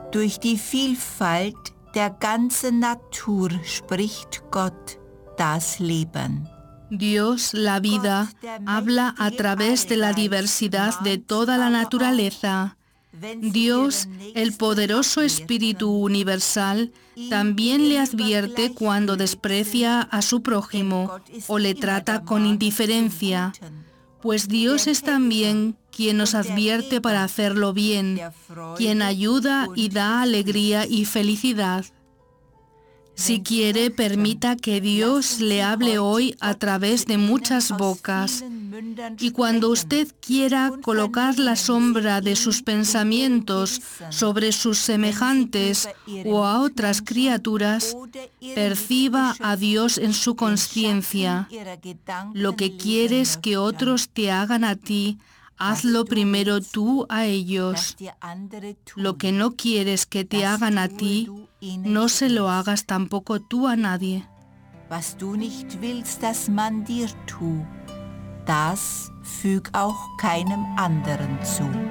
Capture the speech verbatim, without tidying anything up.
Durch die Vielfalt der ganzen Natur spricht Gott das Leben. Dios, la vida, habla a través de la diversidad de toda la naturaleza. Dios, el poderoso Espíritu universal, también le advierte cuando desprecia a su prójimo o le trata con indiferencia, pues Dios es también quien nos advierte para hacerlo bien, quien ayuda y da alegría y felicidad. Si quiere, permita que Dios le hable hoy a través de muchas bocas. Y cuando usted quiera colocar la sombra de sus pensamientos sobre sus semejantes o a otras criaturas, perciba a Dios en su conciencia. Lo que quieres que otros te hagan a ti, hazlo primero tú a ellos. Lo que no quieres que te hagan a ti, no se lo hagas tampoco tú a nadie. Was du nicht willst, dass man dir tu, das füg auch keinem anderen zu.